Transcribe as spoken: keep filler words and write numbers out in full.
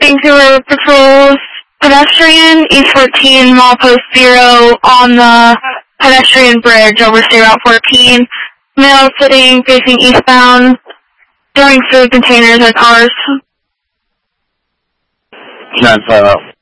Vancouver patrols, pedestrian, East fourteen, mall post zero on the pedestrian bridge over State Route fourteen. Male sitting, facing eastbound, throwing food containers at cars. nine five out.